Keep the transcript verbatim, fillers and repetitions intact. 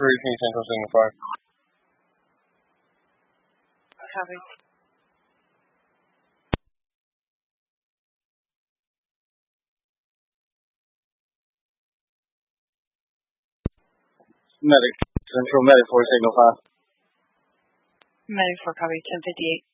briefing, Central Signal five. Copy. Medic, Central Medic four, Signal five. Medic four, copy, ten fifty-eight.